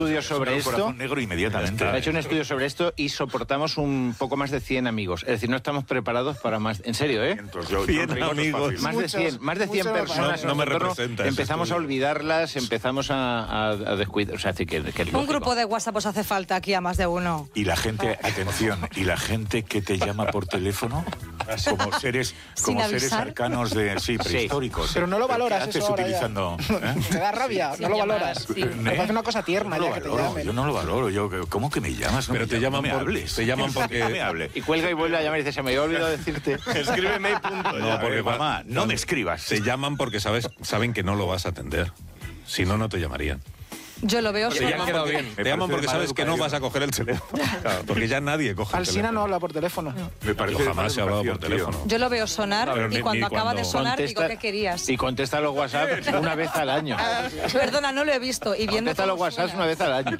estudio sobre esto. Negro inmediatamente. Ha hecho un estudio sobre esto y soportamos un poco más de 100 amigos. Es decir, no estamos preparados para más. En serio, ¿eh? 100 amigos. Más de 100 personas. No me representa. Empezamos a olvidarlas, empezamos a descuidar. O sea, que es lógico. Un grupo de WhatsApp os hace falta aquí a más de uno. Y la gente, atención, y la gente que te llama por teléfono como seres arcanos prehistóricos. Pero no lo valoras. ¿Qué haces eso utilizando? Me da rabia, no lo valoras. Sí. Me parece una cosa tierna ya que te llamen. Yo no lo valoro. ¿Cómo que me llamas? Pero te llaman Te llaman porque no me hables. Y cuelga y vuelve a llamar y dice, se me había olvidado decirte. Escríbeme y punto. No, porque mamá, no me escribas. Te llaman porque saben que no lo vas a atender. Si no, no te llamarían. Yo lo veo Te llaman porque sabes que no vas a coger el teléfono. Claro, porque ya nadie coge el teléfono. Alsina no habla por teléfono. Me parece Yo jamás he hablado por teléfono. Yo lo veo sonar Pero y cuando acaba de sonar digo, ¿qué querías? Y contesta los WhatsApp una vez al año. Perdona, no lo he visto. Y viendo Contesta los cómo WhatsApp suena. una vez al año.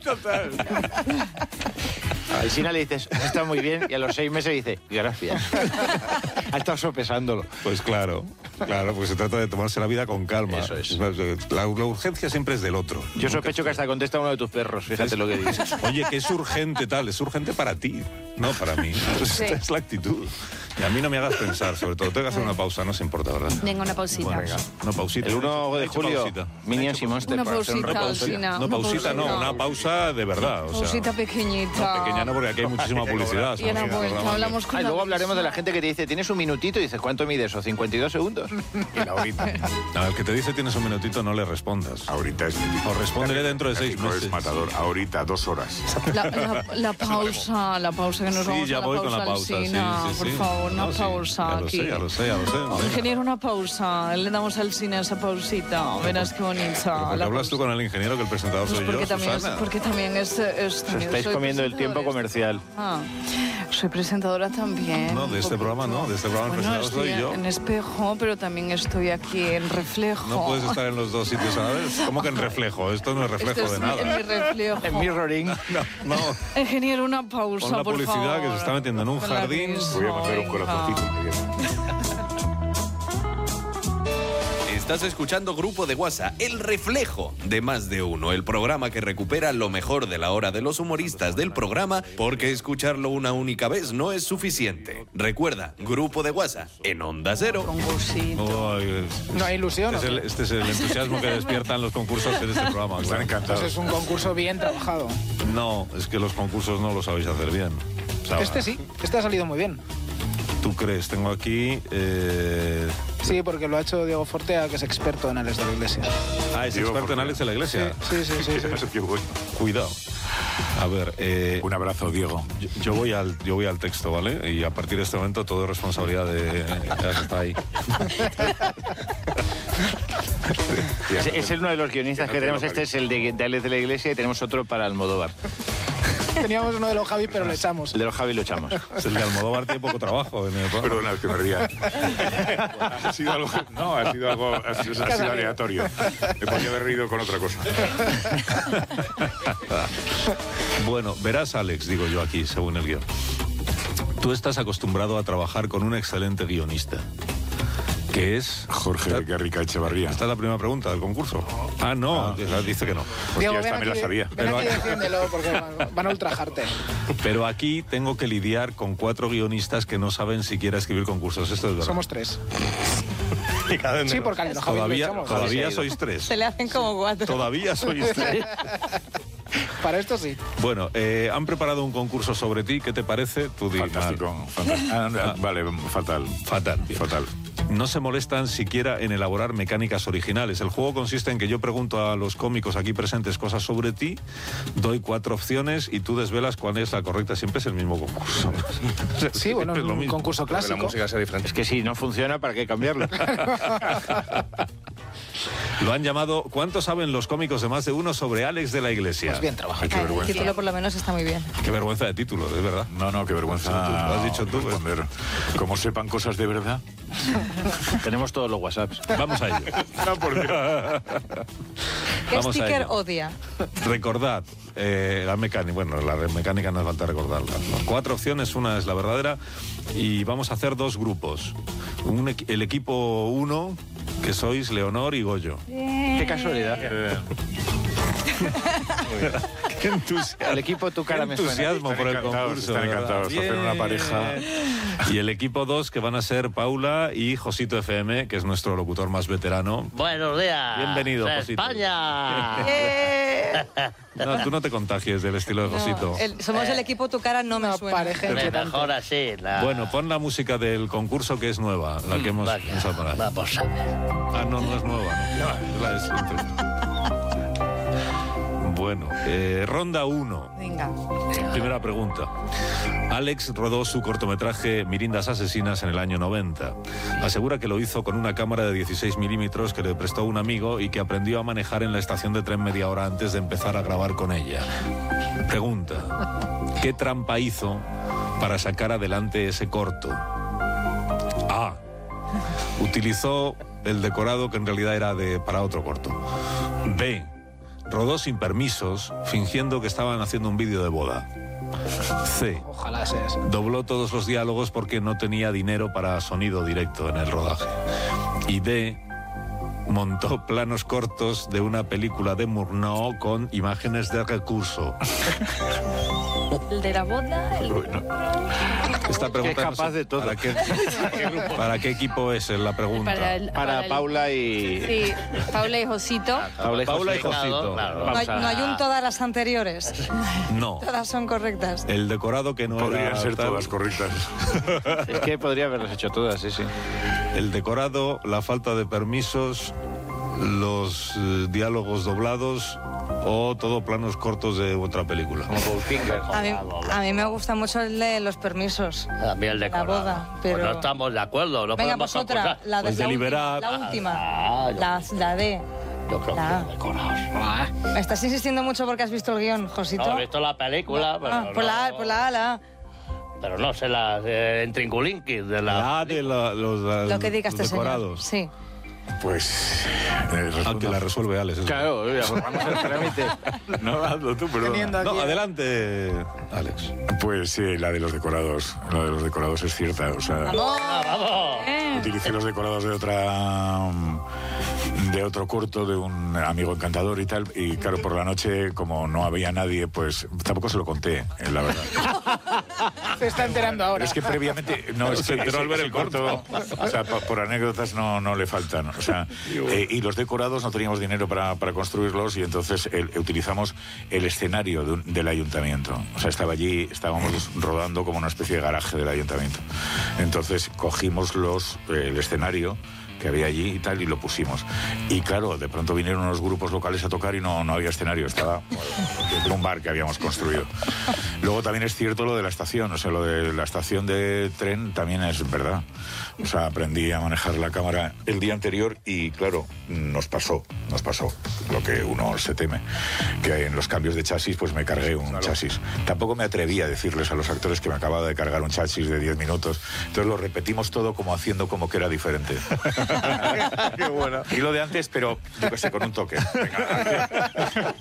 A Alsina le dices, está muy bien, y a los 6 meses dice, gracias. Ha estado sopesándolo. Pues claro, porque se trata de tomarse la vida con calma. Eso es. La urgencia siempre es del otro. Yo sospecho que hasta contesta uno de tus perros, fíjate lo que dices. Oye, que es urgente tal, es urgente para ti, no para mí. Sí. Esta es la actitud. Y a mí no me hagas pensar, sobre todo. Tengo que hacer una pausa, no se importa, ¿verdad? Venga, una pausita. Venga, no pausita. El 1 de He hecho julio, pausita. Minions y Monster. Una para hacer un pausita, repaso. Alsina. No pausita, no, una pausa de verdad. O sea, Pausita pequeñita. no, pequeña no, porque aquí hay muchísima publicidad. Y a la vuelta hablamos con Ah, y la luego hablaremos de la misma. gente que te dice, tienes un minutito, y dices, ¿cuánto mide eso? 52 segundos. Y la horita. Al que te dice tienes un minutito, no le respondas. Ahorita es O respóndele dentro de 6 meses. Es matador. Ahorita 2 horas. La pausa que nos Sí, vamos ya a la voy pausa, con la pausa. Alsina, Sí. por favor, una No, sí, pausa ya lo aquí. sé, ya lo sé. Ingeniero, una pausa. Le damos al cine esa pausita. Verás qué bonita. ¿Por qué hablas tú con el ingeniero que el presentador Pues soy porque yo, también Susana? porque también es también Estáis soy comiendo el tiempo presentadora. comercial. Soy presentadora también. No, de este programa no, de este programa el Bueno, presentador estoy soy yo. en espejo, pero también estoy aquí en reflejo. No puedes estar en los dos sitios a la vez. ¿Cómo que en reflejo? Esto no es reflejo Esto de es nada. en mi reflejo. En mirroring. No. Ingeniero, una pausa, Pon la por publicidad favor. que se está metiendo en un Con la jardín. misma, Voy a poner un venga. corazoncito. Estás escuchando Grupo de WhatsApp, el reflejo de más de uno, el programa que recupera lo mejor de la hora de los humoristas del programa, porque escucharlo una única vez no es suficiente. Recuerda, Grupo de WhatsApp en Onda Cero. Concursito. Ay, No hay ilusión. ¿o qué? este es el entusiasmo que despiertan los concursos en este programa. Están claro. encantados. Pues es un concurso bien trabajado. No, es que los concursos no lo sabéis hacer bien. O sea, Este sí, este ha salido muy bien. ¿Tú crees? Tengo aquí... Sí, porque lo ha hecho Diego Fortea, que es experto en Alex de la Iglesia. es Diego experto en Fortea. Alex de la Iglesia. Sí. Qué bueno. Cuidado. A ver, Un abrazo, Diego. yo voy al texto, ¿vale? Y a partir de este momento todo es responsabilidad de... Ya está ahí. Es uno de los guionistas que tenemos. Este es el de Alex de la Iglesia y tenemos otro para Almodóvar. Teníamos uno de los Javi, pero lo echamos. El de los Javi lo echamos. Es el de Almodóvar, tiene poco trabajo en el programa. Perdona, es que me ría. Ha sido algo... No, ha sido aleatorio. Me podía haber reído con otra cosa. Bueno, verás, Alex, digo yo aquí, según el guión. Tú estás acostumbrado a trabajar con un excelente guionista, que es... Jorge Garrica Echevarría. Esta es la primera pregunta del concurso. Ah, no, dice que no. Diego, esta me la sabía. Ven Pero aquí y aquí- defiéndelo, porque van a ultrajarte. Pero aquí tengo que lidiar con 4 guionistas que no saben siquiera escribir concursos. Esto es verdad. Somos 3. Sí, porque al de Javi lo echamos. Todavía sois 3. Se le hacen como 4. Todavía sois 3. Para esto sí. Bueno, han preparado un concurso sobre ti. ¿Qué te parece? Tú di, Fantástico. Vale, fatal. Fatal. Bien. Fatal. No se molestan siquiera en elaborar mecánicas originales. El juego consiste en que yo pregunto a los cómicos aquí presentes cosas sobre ti, doy 4 opciones y tú desvelas cuál es la correcta. Siempre es el mismo concurso. Sí, bueno, es Siempre lo un mismo. concurso clásico. Es que si no funciona, ¿para qué cambiarlo? Lo han llamado ¿Cuánto saben los cómicos de más de uno sobre Alex de la Iglesia? Pues bien trabajado. Qué El vergüenza. título por lo menos está muy bien. Qué vergüenza de título, es verdad. No, qué vergüenza. Lo has dicho tú, ¿eh? Responder. Como sepan cosas de verdad. Tenemos todos los WhatsApps. Vamos a ello. No, por Dios. ¿Qué Vamos a sticker ello. odia? Recordad, la mecánica, bueno, la mecánica no hace falta recordarla. 4 opciones, una es la verdadera y vamos a hacer 2 grupos. El equipo 1, que sois Leonor y Goyo. Qué casualidad. El equipo Tu Cara me suena. Entusiasmo por el concurso. Están encantados de hacer una pareja. Y el equipo 2, que van a ser Paula y Josito FM, que es nuestro locutor más veterano. Buenos días. Bienvenido, Josito. España. No, tú no te contagies del estilo de Josito. Somos el equipo Tu Cara no me suena. Pareja Mejor así. Bueno, pon la música del concurso, que es nueva, la que hemos a poner. Vamos a ver. Ah, no es nueva, ¿no? Es la de siempre. Bueno, ronda 1. Venga. Primera pregunta. Alex rodó su cortometraje Mirindas Asesinas en el año 90. Asegura que lo hizo con una cámara de 16 milímetros que le prestó un amigo y que aprendió a manejar en la estación de tren media hora antes de empezar a grabar con ella. Pregunta. ¿Qué trampa hizo para sacar adelante ese corto? A. Utilizó el decorado que en realidad era para otro corto. B. Rodó sin permisos, fingiendo que estaban haciendo un vídeo de boda. C. Ojalá sea eso. Dobló todos los diálogos porque no tenía dinero para sonido directo en el rodaje. Y D. Montó planos cortos de una película de Murnau con imágenes de recurso. El de la boda. Esta pregunta Es capaz no sé de todo. ¿Para qué equipo es la pregunta? Para Paula y... Sí, Paula y Josito. Paula y Josito. Claro. No hay un todas las anteriores. No. Todas son correctas. El decorado que no Podrían era ser tal. todas correctas. Es que podría haberlas hecho todas, sí. El decorado, la falta de permisos, los diálogos doblados o todo planos cortos de otra película. A mí me gusta mucho el de los permisos. A mí el de La boda, pero... Pues no estamos de acuerdo. No Venga, podemos pues otra. concursar. La, Pues la deliberad. última. Ah, La D. Yo creo que La- el decorados. Me estás insistiendo mucho porque has visto el guión, Josito. No, he visto la película, pero Ah, pues la A, pues la A, la A. Pero no sé las Entrinculinquis de la... La de los Lo que diga este señor. decorados. Sí. Pues... Aunque la resuelve Alex. eso. Claro, vamos al trámite. No, hazlo tú, perdón. Teniendo aquí... No, adelante, Alex. Pues sí, la de los decorados. La de los decorados es cierta. O sea, ¡Vamos! utilicé los decorados de otro corto de un amigo encantador y tal. Y claro, por la noche, como no había nadie, pues tampoco se lo conté, la verdad. Se está enterando ahora. Pero es que previamente... No, es Se que enteró al ver el corto. O sea, por anécdotas no le faltan. O sea, y los decorados no teníamos dinero para construirlos y entonces utilizamos el escenario del ayuntamiento. O sea, estábamos rodando como una especie de garaje del ayuntamiento. Entonces cogimos el escenario que había allí y tal, y lo pusimos. Y claro, de pronto vinieron unos grupos locales a tocar y no había escenario, estaba en un bar que habíamos construido. Luego también es cierto lo de la estación, o sea, lo de la estación de tren también es verdad. O sea, aprendí a manejar la cámara el día anterior y claro, nos pasó lo que uno se teme, que en los cambios de chasis pues me cargué un chasis. Tampoco me atreví a decirles a los actores que me acababa de cargar un chasis de 10 minutos, entonces lo repetimos todo como haciendo como que era diferente. Qué bueno. Y lo de antes, pero yo qué sé, con un toque. Venga.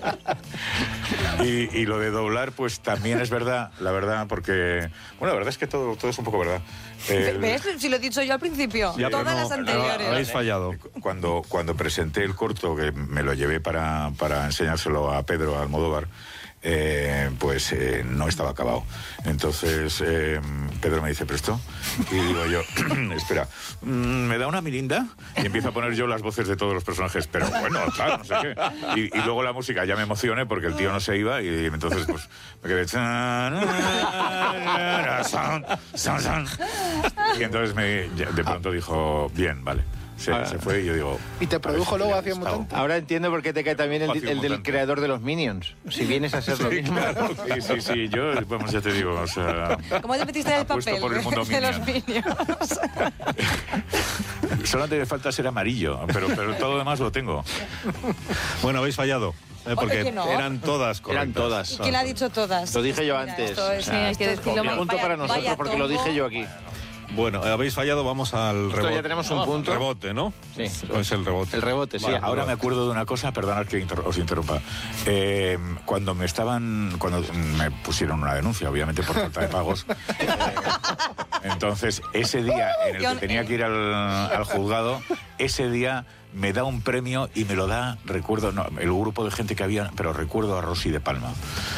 Y lo de doblar, pues también es verdad, la verdad, porque... Bueno, la verdad es que todo es un poco verdad. ¿Ves? Si lo he dicho yo al principio. Ya, pero Todas no, las anteriores. habéis fallado. Cuando presenté el corto, que me lo llevé para enseñárselo a Pedro Almodóvar, pues no estaba acabado. Entonces Pedro me dice, ¿pero esto? Y digo yo, espera, ¿me da una mirinda? Y empiezo a poner yo las voces de todos los personajes, pero bueno, claro, no sé qué. Y luego la música, ya me emocioné porque el tío no se iba y entonces pues me quedé... Y entonces de pronto dijo, bien, vale. Se fue y yo digo... Y te produjo luego Acción Mutante. Ahora entiendo por qué te cae también el del creador de los Minions. Si vienes a ser lo mismo. Claro, sí, yo, vamos, ya te digo, o sea... ¿Cómo te metiste en el apuesto papel por el mundo de los Minion. Minions? Solamente me falta ser amarillo, pero todo lo demás lo tengo. Bueno, habéis fallado. Porque que no. eran todas correctas. Eran todas. ¿Quién ha dicho todas? Lo dije yo Mira, antes. esto es- Sí, hay que decirlo. Un punto para nosotros vaya porque lo dije yo aquí. Bueno, habéis fallado, vamos al rebote. ya tenemos un punto. Rebote, ¿no? Sí. Pues el rebote. El rebote, sí. Vale, ahora me acuerdo de una cosa, perdonad que os interrumpa. Cuando me pusieron una denuncia, obviamente por falta de pagos, entonces ese día en el que tenía que ir al juzgado, ese día me da un premio y me lo da, recuerdo, no, el grupo de gente que había, pero recuerdo a Rosy de Palma.